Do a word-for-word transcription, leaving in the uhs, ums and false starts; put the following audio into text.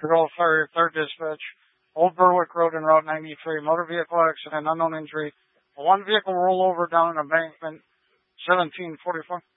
Girl Fire, third Dispatch. Old Berwick Road and Route ninety-three. Motor vehicle accident, unknown injury. One vehicle rollover down an embankment. seventeen forty-four.